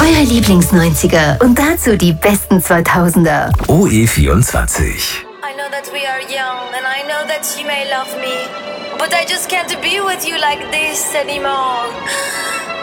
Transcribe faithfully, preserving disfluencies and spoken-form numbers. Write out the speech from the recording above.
Eure Lieblings-neunziger und dazu die besten zweitausender. O E vierundzwanzig. I know that we are young and I know that you may love me, but I just can't be with you like this anymore.